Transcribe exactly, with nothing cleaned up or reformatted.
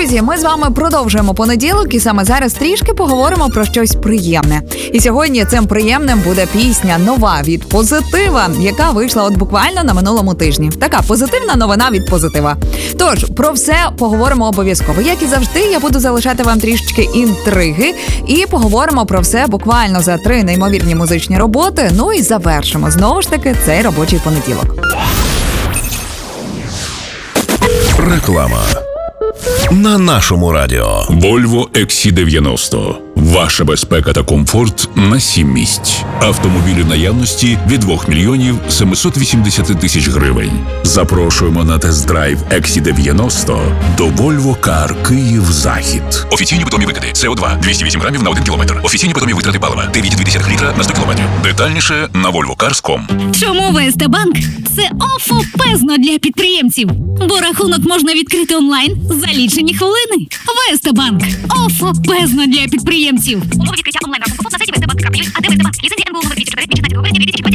Друзі, ми з вами продовжуємо понеділок і саме зараз трішки поговоримо про щось приємне. І сьогодні цим приємним буде пісня нова від Позитива, яка вийшла от буквально на минулому тижні. Така позитивна новина від Позитива. Тож, про все поговоримо обов'язково. Як і завжди, я буду залишати вам трішечки інтриги і поговоримо про все буквально за три неймовірні музичні роботи. Ну і завершимо знову ж таки цей робочий понеділок. Реклама на нашому радіо. Volvo ікс сі дев'яносто. Ваша безпека та комфорт на сім місць. Автомобілі в наявності від двох мільйонів сімсот вісімдесят тисяч гривень. Запрошуємо на тест-драйв ікс сі дев'яносто до Volvo Car Київ-Захід. Офіційні питомі викиди. Сі о два двісті вісім грамів на один кілометр. Офіційні питомі витрати палива дев'ять цілих дві десятих літра на сто кілометрів. Детальніше на volvo cars крапка ком. Чому ВСТ Банк – це офопезно для підприємців? Бо рахунок можна відкрити онлайн за лічені хвилини. ВСТ Банк – офопезно для підприємців. Умови відкриття онлайн-рахунку на сайті встбанк крапка ю а, а де ВСТ Банк. Ліцензія ен бе у номер двісті чотири від шістнадцятого грудня дві тисячі двадцятого